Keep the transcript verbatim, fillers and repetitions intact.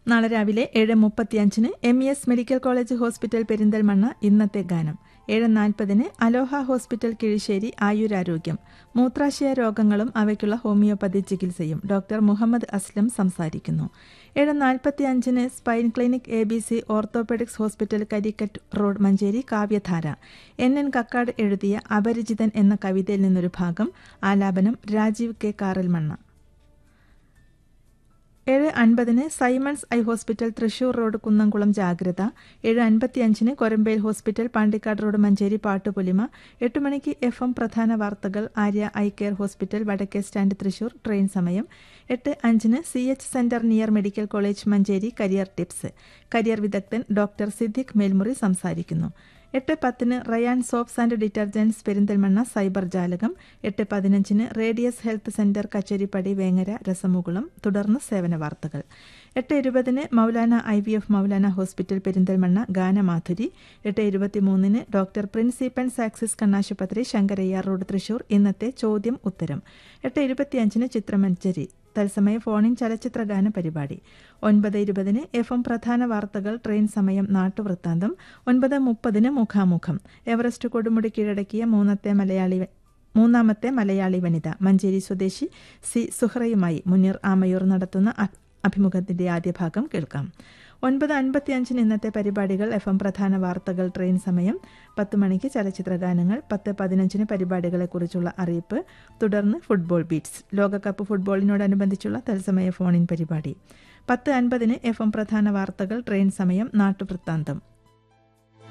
നാളെ രാവിലെ ഏഴ് മുപ്പത്തിയഞ്ചിന് M E S medical college hospital Perinthalmanna ഇന്നത്തെ ഗാനം. ഏഴ് നാൽപ്പതിന് അലോഹ ഹോസ്പിറ്റൽ കിഴിശ്ശേരി ആയുരാരോഗ്യം. മൂത്രാശയ രോഗങ്ങളും അവയ്ക്കുള്ള ഹോമിയോപ്പതി ചികിത്സയും ഡോക്ടർ മുഹമ്മദ് അസ്ലം സംസാരിക്കുന്നു. ഏഴ് നാൽപ്പത്തിയഞ്ചിന് spine clinic A B C orthopaedics hospital കരിക്കറ്റ് road Manjeri കാവ്യധാര. എൻ എൻ കക്കാട് എഴുതിയ അപരിചിതൻ എന്ന കവിതയിൽ നിന്നൊരു ഭാഗം. ആലാപനം രാജീവ് കെ കാറൽമണ്ണ. ഏഴ് അൻപതിന് Symons eye hospital Thrissur road Kunnamkulam ജാഗ്രത. ഏഴ് അൻപത്തിയഞ്ചിന് കൊരമ്പേൽ ഹോസ്പിറ്റൽ പാണ്ടിക്കാട് റോഡ് മഞ്ചേരി പാട്ടുപൊലിമ. എട്ട് മണിക്ക് എഫ് എം പ്രധാന വാർത്തകൾ ആര്യ ഐ കെയർ ഹോസ്പിറ്റൽ വടക്കേ സ്റ്റാൻഡ് തൃശൂർ ട്രെയിൻ സമയം. എട്ട് അഞ്ചിന് C H centre near medical college Manjeri career tips. Career വിദഗ്ധൻ ഡോക്ടർ സിദ്ദിഖ് മേൽമുറി സംസാരിക്കുന്നു. എട്ട് പത്തിന് Ryan soaps and ഡിറ്റർജൻറ്റ്സ് Perinthalmanna cyber ജാലകം. എട്ട് പതിനഞ്ചിന് radius health centre Kacheripadi Vengara രസമുകുളം. തുടർന്ന് സേവന വാർത്തകൾ. എട്ട് ഇരുപതിന് Maulana I V F Maulana hospital Perinthalmanna ഗാനമാധുരി. എട്ട് ഇരുപത്തിമൂന്നിന് ഡോക്ടർ പ്രിൻസിപ്പൻസ് ആക്സിസ് കണ്ണാശുപത്രി ശങ്കരയ്യാർ റോഡ് തൃശൂർ ഇന്നത്തെ ചോദ്യം ഉത്തരം. എട്ട് ഇരുപത്തിയഞ്ചിന് ചിത്രമഞ്ചേരി തത്സമയ ഫോണിൻ ചലച്ചിത്ര ഗാന പരിപാടി. ഒൻപത് ഇരുപതിന് എഫ് എം പ്രധാന വാർത്തകൾ ട്രെയിൻ സമയം നാട്ടുവൃത്താന്തം. ഒൻപത് മുപ്പതിന് മുഖാമുഖം. എവറസ്റ്റ് കൊടുമുടി കീഴടക്കിയ മൂന്നത്തെ മലയാളി മൂന്നാമത്തെ മലയാളി വനിത മഞ്ചേരി സ്വദേശി സി സുഹ്റയുമായി മുനീർ ആമയൂർ നടത്തുന്ന അഭിമുഖത്തിന്റെ ആദ്യ ഭാഗം കേൾക്കാം. ഒൻപത് അൻപത്തിയഞ്ചിന് ഇന്നത്തെ പരിപാടികൾ. എഫ് എം പ്രധാന വാർത്തകൾ ട്രെയിൻ സമയം. പത്ത് മണിക്ക് ചലച്ചിത്ര ഗാനങ്ങൾ. പത്ത് പതിനഞ്ചിന് പരിപാടികളെക്കുറിച്ചുള്ള അറിയിപ്പ്. തുടർന്ന് ഫുട്ബോൾ ബീറ്റ്സ്. ലോകകപ്പ് ഫുട്ബോളിനോടനുബന്ധിച്ചുള്ള തത്സമയ ഫോണിൻ പരിപാടി. പത്ത് അൻപതിന് എഫ് എം പ്രധാന വാർത്തകൾ ട്രെയിൻ സമയം നാട്ടുവൃത്താന്തം.